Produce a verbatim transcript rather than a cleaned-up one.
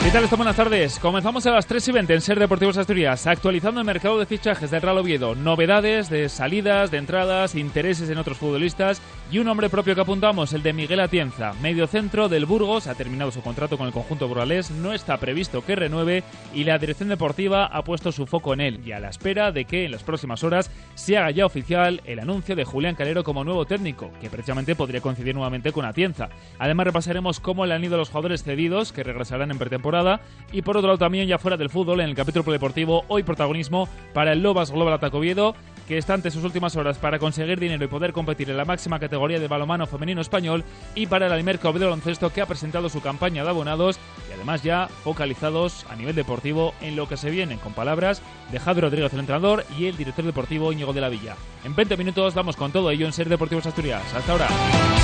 ¿Qué tal? Esto? Buenas tardes. Comenzamos a las tres y veinte en Ser Deportivos Asturias, actualizando el mercado de fichajes del Real Oviedo, novedades de salidas, de entradas, intereses en otros futbolistas y un nombre propio que apuntamos, el de Miguel Atienza, mediocentro del Burgos, ha terminado su contrato con el conjunto burgalés, no está previsto que renueve y la dirección deportiva ha puesto su foco en él y a la espera de que en las próximas horas se haga ya oficial el anuncio de Julián Calero como nuevo técnico, que precisamente podría coincidir nuevamente con Atienza. Además repasaremos cómo le han ido los jugadores cedidos que regresarán en pretemporada. Y por otro lado también, ya fuera del fútbol, en el capítulo deportivo, hoy protagonismo para el Lobas Global Ataque Oviedo, que está ante sus últimas horas para conseguir dinero y poder competir en la máxima categoría de balonmano femenino español, y para el Alimerca Oviedo Baloncesto, que ha presentado su campaña de abonados y además ya focalizados a nivel deportivo en lo que se viene, con palabras de Javi Rodríguez, el entrenador, y el director deportivo Íñigo de la Villa. En veinte minutos vamos con todo ello en Ser Deportivos Asturias. Hasta ahora.